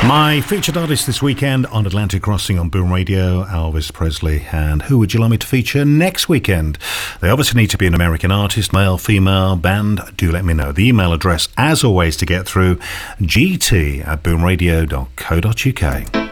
My featured artist this weekend on Atlantic Crossing on Boom Radio, Elvis Presley. And who would you like me to feature next weekend? They obviously need to be an American artist, male, female, band. Do let me know. The email address, as always, to get through, gt@boomradio.co.uk.